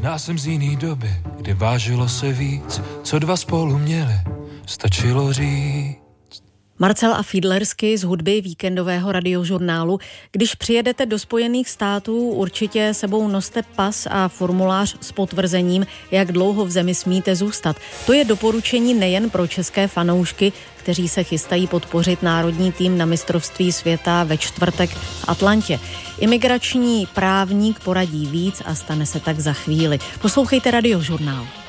Možná jsem z jiný doby, kdy vážilo se víc, co dva spolu měli, stačilo říct. Marcel a Fiedlersky z hudby víkendového radiožurnálu. Když přijedete do Spojených států, určitě sebou noste pas a formulář s potvrzením, jak dlouho v zemi smíte zůstat. To je doporučení nejen pro české fanoušky, kteří se chystají podpořit národní tým na mistrovství světa ve čtvrtek v Atlantě. Imigrační právník poradí víc a stane se tak za chvíli. Poslouchejte radiožurnál.